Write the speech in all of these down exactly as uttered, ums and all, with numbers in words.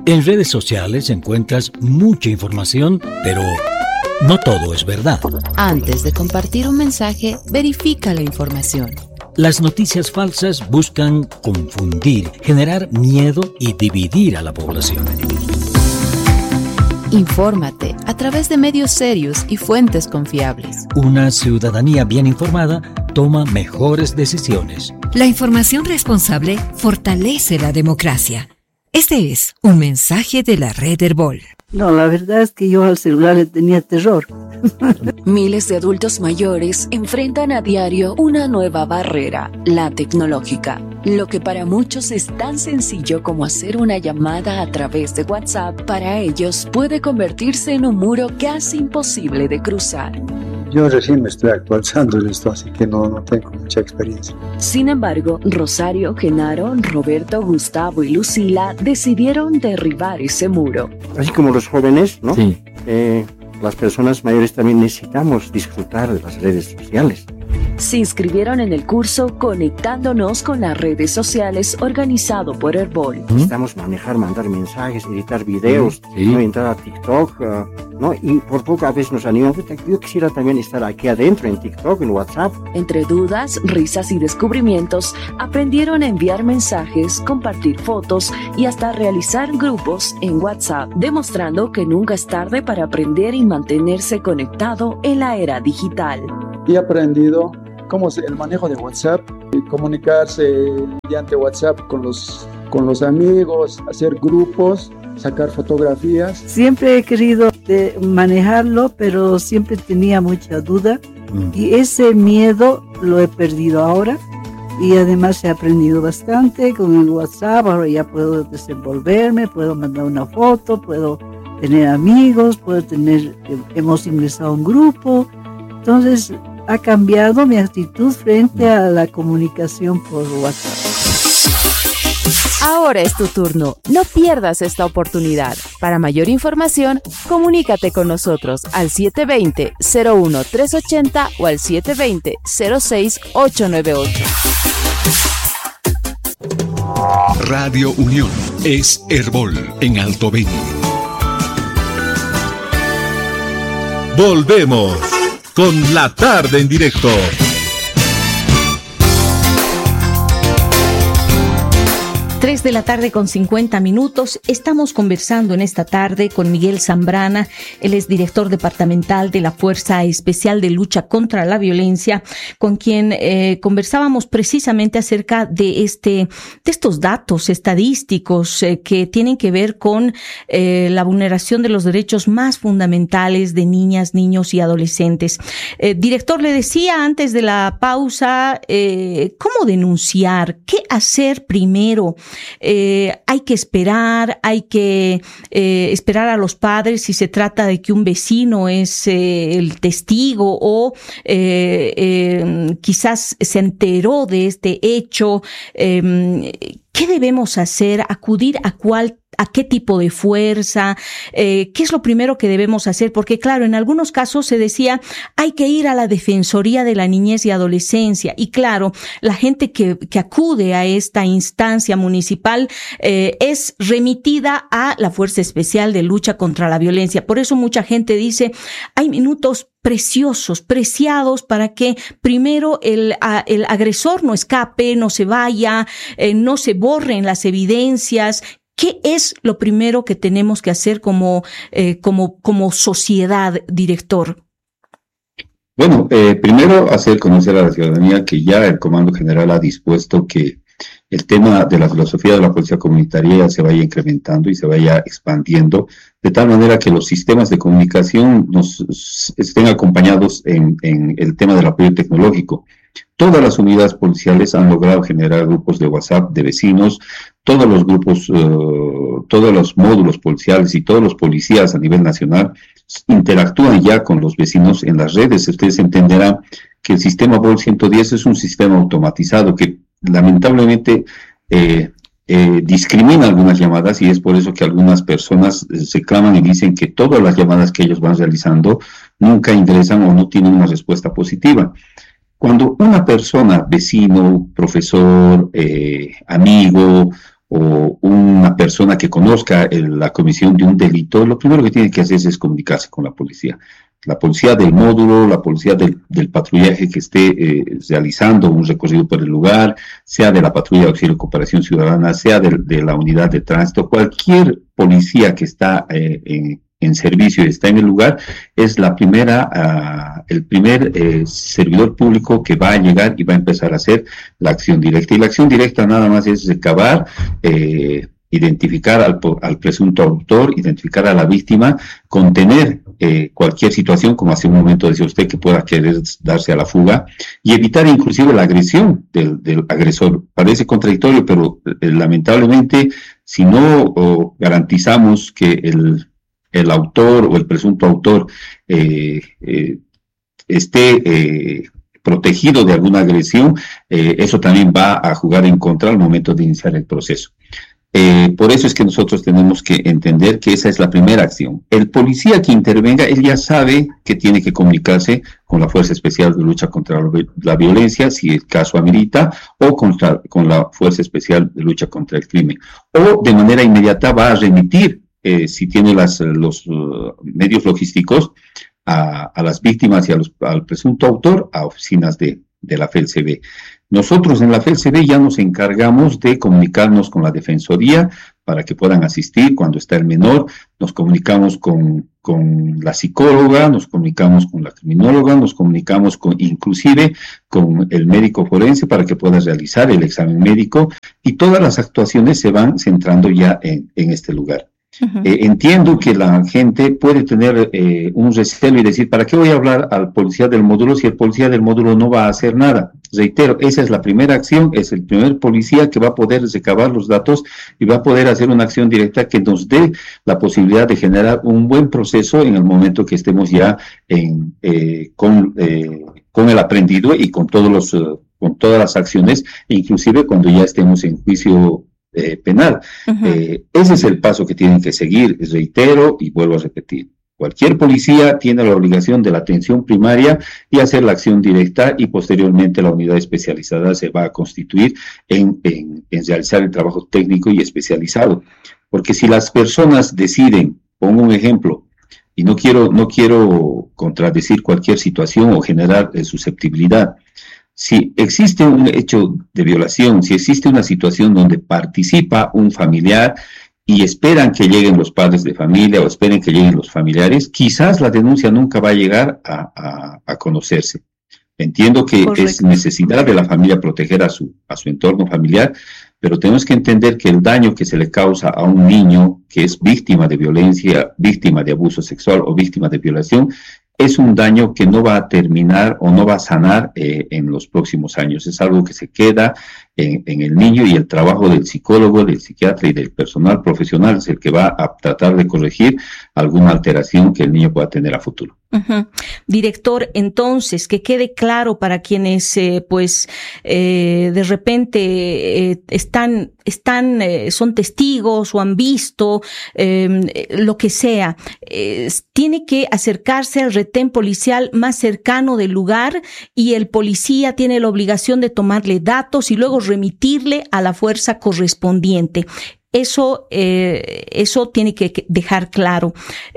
En redes sociales encuentras mucha información, pero no todo es verdad. Antes de compartir un mensaje, verifica la información. Las noticias falsas buscan confundir, generar miedo y dividir a la población. Infórmate a través de medios serios y fuentes confiables. Una ciudadanía bien informada toma mejores decisiones. La información responsable fortalece la democracia. Este es un mensaje de la red Herbol. No, la verdad es que yo al celular le tenía terror. Miles de adultos mayores enfrentan a diario una nueva barrera, la tecnológica. Lo que para muchos es tan sencillo como hacer una llamada a través de WhatsApp, para ellos puede convertirse en un muro casi imposible de cruzar. Yo recién me estoy actualizando en esto, así que no, no tengo mucha experiencia. Sin embargo, Rosario, Genaro, Roberto, Gustavo y Lucila decidieron derribar ese muro. Así como los jóvenes, ¿no? Sí. Eh, las personas mayores también necesitamos disfrutar de las redes sociales. Se inscribieron en el curso Conectándonos con las redes sociales, organizado por Herbol. Necesitamos manejar, mandar mensajes, editar videos, sí. ¿no? Entrar a TikTok, uh, ¿no? Y por poco a veces nos animamos. Yo quisiera también estar aquí adentro en TikTok, en WhatsApp. Entre dudas, risas y descubrimientos, aprendieron a enviar mensajes, compartir fotos y hasta realizar grupos en WhatsApp, demostrando que nunca es tarde para aprender y mantenerse conectado en la era digital. Y he aprendido cómo es el manejo de WhatsApp, comunicarse mediante WhatsApp con los, con los amigos, hacer grupos, sacar fotografías. Siempre he querido de manejarlo, pero siempre tenía mucha duda. Mm. Y ese miedo lo he perdido ahora. Y además he aprendido bastante con el WhatsApp. Ahora ya puedo desenvolverme, puedo mandar una foto, puedo tener amigos, puedo tener, hemos ingresado a un grupo. Entonces ha cambiado mi actitud frente a la comunicación por WhatsApp. Ahora es tu turno. No pierdas esta oportunidad. Para mayor información, comunícate con nosotros al siete dos cero, cero uno tres ocho cero o al siete dos cero, cero seis ocho nueve ocho. Radio Unión es Herbol en Alto Beni. Volvemos con la tarde en directo. tres de la tarde con cincuenta minutos. Estamos conversando en esta tarde con Miguel Zambrana. Él es director departamental de la Fuerza Especial de Lucha contra la Violencia, con quien eh, conversábamos precisamente acerca de este, de estos datos estadísticos eh, que tienen que ver con eh, la vulneración de los derechos más fundamentales de niñas, niños y adolescentes. Eh, director, le decía antes de la pausa, eh, ¿cómo denunciar? ¿Qué hacer primero? Eh, hay que esperar, hay que eh, esperar a los padres si se trata de que un vecino es eh, el testigo o eh, eh, quizás se enteró de este hecho. Eh, ¿Qué debemos hacer? ¿Acudir a cuál ¿A qué tipo de fuerza? Eh, ¿Qué es lo primero que debemos hacer? Porque claro, en algunos casos se decía, hay que ir a la Defensoría de la Niñez y Adolescencia. Y claro, la gente que, que acude a esta instancia municipal eh, es remitida a la Fuerza Especial de Lucha contra la Violencia. Por eso mucha gente dice, hay minutos preciosos, preciados para que primero el, a, el agresor no escape, no se vaya, eh, no se borren las evidencias. ¿Qué es lo primero que tenemos que hacer como, eh, como, como sociedad, director? Bueno, eh, primero hacer conocer a la ciudadanía que ya el Comando General ha dispuesto que el tema de la filosofía de la policía comunitaria se vaya incrementando y se vaya expandiendo, de tal manera que los sistemas de comunicación nos estén acompañados en, en el tema del apoyo tecnológico. Todas las unidades policiales han logrado generar grupos de WhatsApp de vecinos, todos los grupos, uh, todos los módulos policiales y todos los policías a nivel nacional interactúan ya con los vecinos en las redes. Ustedes entenderán que el sistema V O L ciento diez es un sistema automatizado que lamentablemente eh, eh, discrimina algunas llamadas, y es por eso que algunas personas eh, se claman y dicen que todas las llamadas que ellos van realizando nunca ingresan o no tienen una respuesta positiva. Cuando una persona, vecino, profesor, eh, amigo o una persona persona que conozca el, la comisión de un delito, lo primero que tiene que hacer es comunicarse con la policía. La policía del módulo, la policía del, del patrullaje que esté eh, realizando un recorrido por el lugar, sea de la patrulla de auxilio y cooperación ciudadana, sea de, de la unidad de tránsito, cualquier policía que está eh, en, en servicio y está en el lugar, es la primera, uh, el primer eh, servidor público que va a llegar y va a empezar a hacer la acción directa. Y la acción directa nada más es recabar, eh, identificar al, al presunto autor, identificar a la víctima, contener eh, cualquier situación, como hace un momento decía usted, que pueda querer darse a la fuga, y evitar inclusive la agresión del, del agresor. Parece contradictorio, pero eh, lamentablemente, si no oh, garantizamos que el, el autor o el presunto autor eh, eh, esté eh, protegido de alguna agresión, eh, eso también va a jugar en contra al momento de iniciar el proceso. Eh, por eso es que nosotros tenemos que entender que esa es la primera acción. El policía que intervenga, él ya sabe que tiene que comunicarse con la Fuerza Especial de Lucha contra la Violencia, si el caso amerita, o contra, con la Fuerza Especial de Lucha contra el Crimen. O de manera inmediata va a remitir, eh, si tiene las, los uh, medios logísticos, a, a las víctimas y a los, al presunto autor a oficinas de, de la F E L C B. Nosotros en la F E L C B ya nos encargamos de comunicarnos con la Defensoría para que puedan asistir cuando está el menor, nos comunicamos con, con la psicóloga, nos comunicamos con la criminóloga, nos comunicamos con, inclusive con el médico forense para que pueda realizar el examen médico, y todas las actuaciones se van centrando ya en, en este lugar. Uh-huh. Eh, entiendo que la gente puede tener eh, un recelo y decir, ¿para qué voy a hablar al policía del módulo si el policía del módulo no va a hacer nada? Reitero, esa es la primera acción, es el primer policía que va a poder recabar los datos y va a poder hacer una acción directa que nos dé la posibilidad de generar un buen proceso en el momento que estemos ya en, eh, con, eh, con el aprendido y con, todos los, uh, con todas las acciones, e inclusive cuando ya estemos en juicio Eh, penal. Uh-huh. Eh, ese es el paso que tienen que seguir, reitero y vuelvo a repetir. Cualquier policía tiene la obligación de la atención primaria y hacer la acción directa, y posteriormente la unidad especializada se va a constituir en, en, en realizar el trabajo técnico y especializado. Porque si las personas deciden, pongo un ejemplo, y no quiero, no quiero contradecir cualquier situación o generar eh, susceptibilidad. Si existe un hecho de violación, si existe una situación donde participa un familiar y esperan que lleguen los padres de familia o esperen que lleguen los familiares, quizás la denuncia nunca va a llegar a, a, a conocerse. Entiendo que Correcto. Es necesidad de la familia proteger a su, a su entorno familiar, pero tenemos que entender que el daño que se le causa a un niño que es víctima de violencia, víctima de abuso sexual o víctima de violación, es un daño que no va a terminar o no va a sanar eh, en los próximos años. Es algo que se queda en, en el niño, y el trabajo del psicólogo, del psiquiatra y del personal profesional es el que va a tratar de corregir alguna alteración que el niño pueda tener a futuro. Uh-huh. Director, entonces, que quede claro para quienes, eh, pues, eh, de repente eh, están, están, eh, son testigos o han visto eh, lo que sea, eh, tiene que acercarse al retén policial más cercano del lugar, y el policía tiene la obligación de tomarle datos y luego remitirle a la fuerza correspondiente. Eso, eh, eso tiene que dejar claro.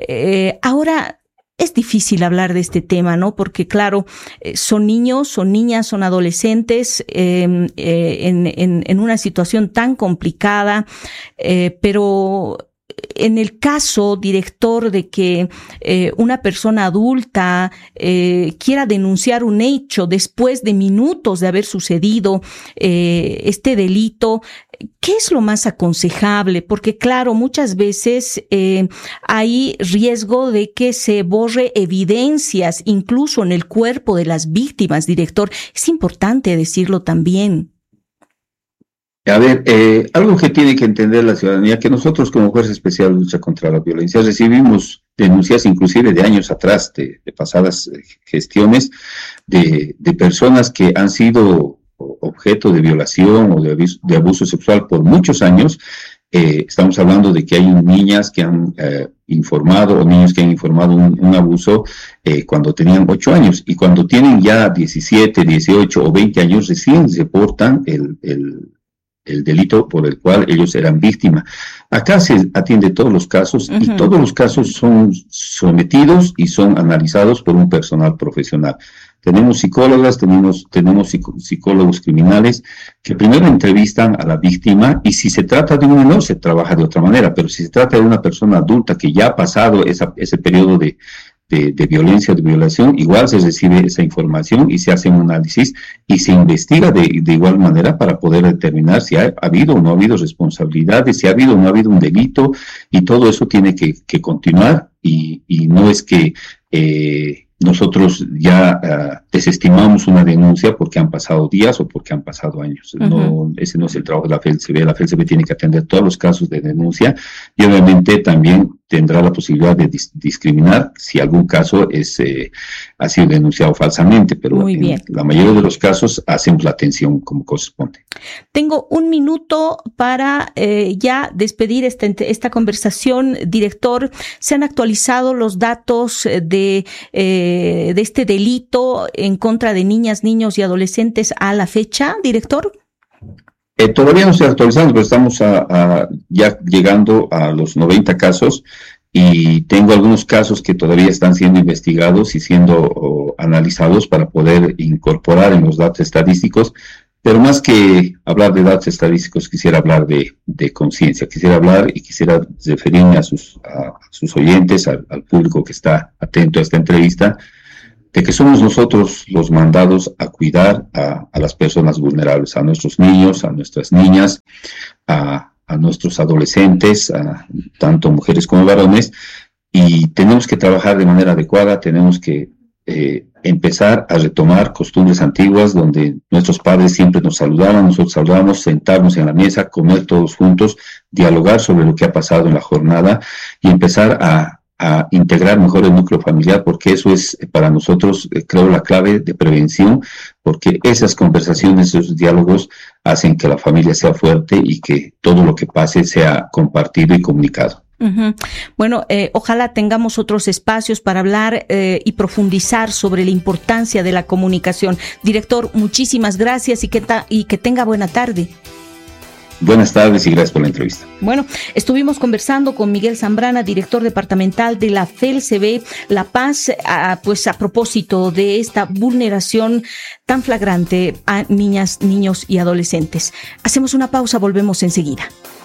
Eh, ahora, es difícil hablar de este tema, ¿no? Porque, claro, eh, son niños, son niñas, son adolescentes eh, eh, en, en, en una situación tan complicada, eh, pero en el caso, director, de que eh, una persona adulta eh, quiera denunciar un hecho después de minutos de haber sucedido eh, este delito, ¿qué es lo más aconsejable? Porque, claro, muchas veces eh, hay riesgo de que se borre evidencias, incluso en el cuerpo de las víctimas, director. Es importante decirlo también. A ver, eh, algo que tiene que entender la ciudadanía, que nosotros como Fuerza Especial de Lucha contra la Violencia recibimos denuncias inclusive de años atrás, de, de pasadas gestiones, de, de personas que han sido objeto de violación o de abuso, de abuso sexual por muchos años. Eh, estamos hablando de que hay niñas que han eh, informado, o niños que han informado un, un abuso eh, cuando tenían ocho años, y cuando tienen ya diecisiete, dieciocho o veinte años recién reportan el, el el delito por el cual ellos eran víctimas. Acá se atiende todos los casos uh-huh. y todos los casos son sometidos y son analizados por un personal profesional. Tenemos psicólogas, tenemos, tenemos psicólogos criminales que primero entrevistan a la víctima, y si se trata de un menor se trabaja de otra manera, pero si se trata de una persona adulta que ya ha pasado esa, ese periodo de, de, de violencia, de violación, igual se recibe esa información y se hace un análisis y se investiga de, de igual manera para poder determinar si ha, ha habido o no ha habido responsabilidades, si ha habido o no ha habido un delito, y todo eso tiene que, que continuar, y, y no es que eh, nosotros ya uh, desestimamos una denuncia porque han pasado días o porque han pasado años. Uh-huh. No, ese no es el trabajo de la F E L C B. La F E L C B tiene que atender todos los casos de denuncia, y obviamente también tendrá la posibilidad de dis- discriminar si algún caso es eh, ha sido denunciado falsamente, pero Muy en bien. la mayoría de los casos hacemos la atención como corresponde. Tengo un minuto para eh, ya despedir esta, esta conversación. Director, ¿se han actualizado los datos de, eh, de este delito en contra de niñas, niños y adolescentes a la fecha, director? Eh, todavía no se ha actualizado, pero estamos a, a, ya llegando a los noventa casos, y tengo algunos casos que todavía están siendo investigados y siendo oh, analizados para poder incorporar en los datos estadísticos. Pero más que hablar de datos estadísticos, quisiera hablar de, de conciencia, quisiera hablar y quisiera referirme a sus, a, a sus oyentes, a, al público que está atento a esta entrevista, de que somos nosotros los mandados a cuidar a, a las personas vulnerables, a nuestros niños, a nuestras niñas, a, a nuestros adolescentes, a tanto mujeres como varones, y tenemos que trabajar de manera adecuada, tenemos que eh, empezar a retomar costumbres antiguas donde nuestros padres siempre nos saludaban, nosotros saludábamos, sentarnos en la mesa, comer todos juntos, dialogar sobre lo que ha pasado en la jornada y empezar a a integrar mejor el núcleo familiar, porque eso es para nosotros, eh, creo, la clave de prevención, porque esas conversaciones, esos diálogos hacen que la familia sea fuerte y que todo lo que pase sea compartido y comunicado. Uh-huh. Bueno, eh, ojalá tengamos otros espacios para hablar eh, y profundizar sobre la importancia de la comunicación. Director, muchísimas gracias y que, ta- y que tenga buena tarde. Buenas tardes y gracias por la entrevista. Bueno, estuvimos conversando con Miguel Zambrana, director departamental de la F E L C B La Paz, a, pues a propósito de esta vulneración tan flagrante a niñas, niños y adolescentes. Hacemos una pausa, volvemos enseguida.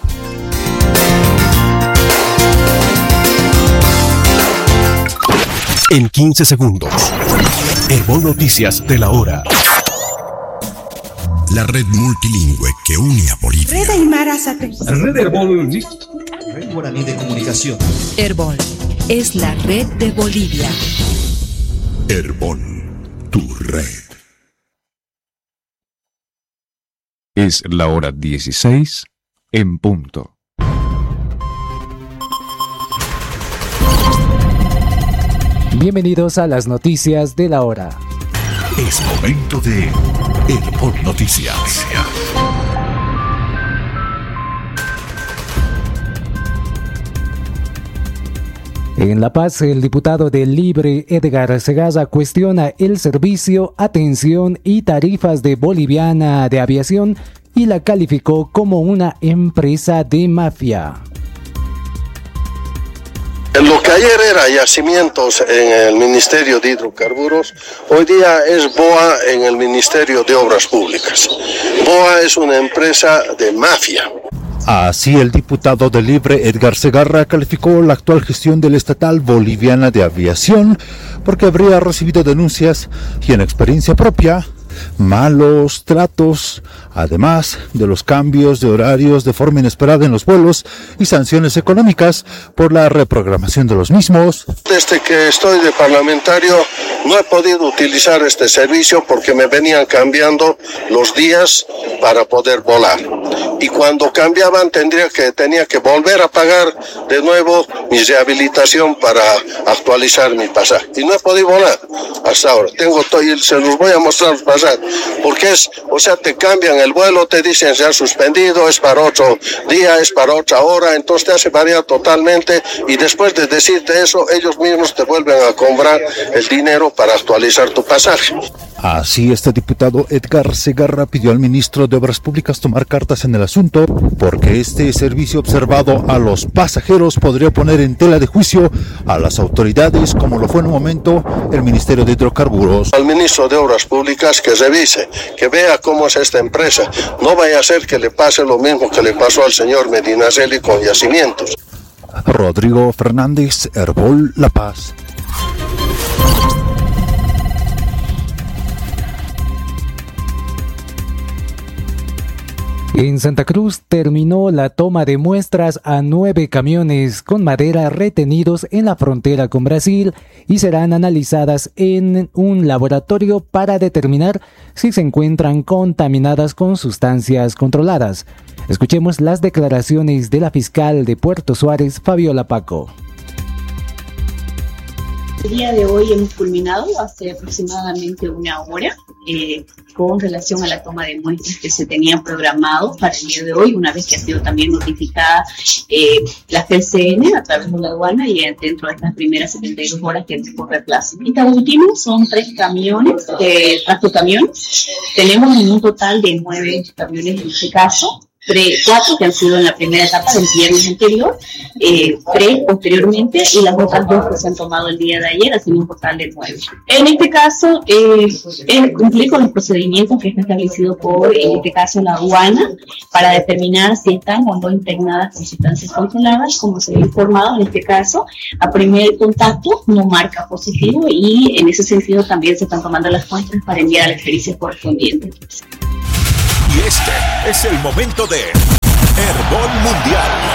En quince segundos, Herbol Noticias de la hora. La red multilingüe que une a Bolivia. Red Aymara Satélite. Red Herbol. Red Guaraní de Comunicación. Herbol es la red de Bolivia. Herbol, tu red. Es la hora dieciséis en punto. Bienvenidos a las noticias de la hora. Es momento de Herbol Noticias. En La Paz, el diputado del Libre, Edgar Segarra, cuestiona el servicio, atención y tarifas de Boliviana de Aviación y la calificó como una empresa de mafia. Lo que ayer era yacimientos en el Ministerio de Hidrocarburos, hoy día es B O A en el Ministerio de Obras Públicas. B O A es una empresa de mafia. Así, el diputado del Libre, Edgar Segarra, calificó la actual gestión del estatal Boliviana de Aviación porque habría recibido denuncias y en experiencia propia malos tratos, además de los cambios de horarios de forma inesperada en los vuelos y sanciones económicas por la reprogramación de los mismos. Desde que estoy de parlamentario no he podido utilizar este servicio porque me venían cambiando los días para poder volar. Y cuando cambiaban tendría que, tenía que volver a pagar de nuevo mi rehabilitación para actualizar mi pasaje. Y no he podido volar hasta ahora. Tengo todo y se los voy a mostrar los pasajes. Porque es, o sea, te cambian el vuelo, te dicen se ha suspendido, es para otro día, es para otra hora, entonces te hace variar totalmente y después de decirte eso, ellos mismos te vuelven a cobrar el dinero para actualizar tu pasaje. Así, este diputado Edgar Segarra pidió al ministro de Obras Públicas tomar cartas en el asunto, porque este servicio observado a los pasajeros podría poner en tela de juicio a las autoridades, como lo fue en un momento el Ministerio de Hidrocarburos. Al ministro de Obras Públicas que revise, que vea cómo es esta empresa. No vaya a ser que le pase lo mismo que le pasó al señor Medinaceli con Yacimientos. Rodrigo Fernández, Herbol, La Paz. En Santa Cruz terminó la toma de muestras a nueve camiones con madera retenidos en la frontera con Brasil y serán analizadas en un laboratorio para determinar si se encuentran contaminadas con sustancias controladas. Escuchemos las declaraciones de la fiscal de Puerto Suárez, Fabiola Paco. El día de hoy hemos culminado hace aproximadamente una hora eh, con relación a la toma de muestras que se tenían programados para el día de hoy, una vez que ha sido también notificada eh, la G C N a través de la aduana y dentro de estas primeras setenta y dos horas que corre el plazo. Esta última son tres camiones, eh, tractocamiones. Tenemos en un total de nueve camiones en este caso. Tres, cuatro que han sido en la primera etapa del viernes anterior, eh, tres posteriormente y las otras dos que se han tomado el día de ayer, haciendo un total de nueve. En este caso, eh, es cumplir con los procedimientos que está establecido por, en este caso, la aduana para determinar si están o no impregnadas con sustancias controladas, como se ha informado en este caso. A primer contacto no marca positivo y en ese sentido también se están tomando las muestras para enviar a las pericias correspondientes. Y este es el momento de Herbol Mundial.